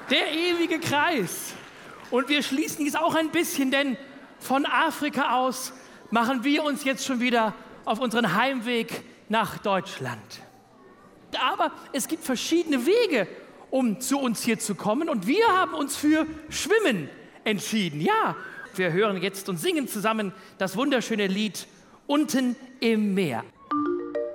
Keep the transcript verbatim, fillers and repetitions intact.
Der ewige Kreis. Und wir schließen dies auch ein bisschen, denn von Afrika aus machen wir uns jetzt schon wieder auf unseren Heimweg nach Deutschland. Aber es gibt verschiedene Wege, um zu uns hier zu kommen. Und wir haben uns für Schwimmen entschieden. Ja, wir hören jetzt und singen zusammen das wunderschöne Lied Unten im Meer.